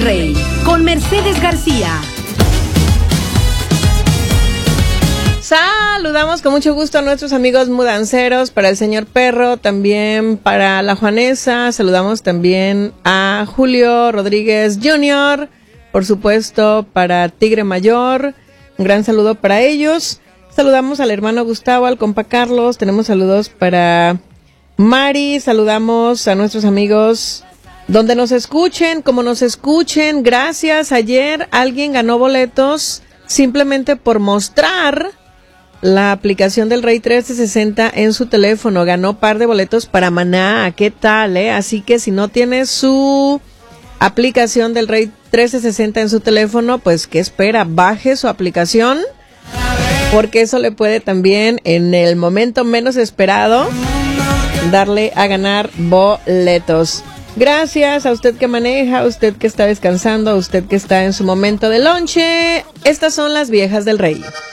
Rey, con Mercedes García. Saludamos con mucho gusto a nuestros amigos mudanceros, para el señor Perro, también para la Juanesa. Saludamos también a Julio Rodríguez Jr., por supuesto para Tigre Mayor. Un gran saludo para ellos. Saludamos al hermano Gustavo, al compa Carlos. Tenemos saludos para Mari. Saludamos a nuestros amigos donde nos escuchen, como nos escuchen. Gracias. Ayer alguien ganó boletos simplemente por mostrar la aplicación del Rey 1360 en su teléfono. Ganó par de boletos para Maná. ¿Qué tal, Así que si no tiene su aplicación del Rey 1360 en su teléfono, pues ¿qué espera? Baje su aplicación, porque eso le puede también, en el momento menos esperado, darle a ganar boletos. Gracias a usted que maneja, a usted que está descansando, a usted que está en su momento de lonche. Estas son las viejas del Rey.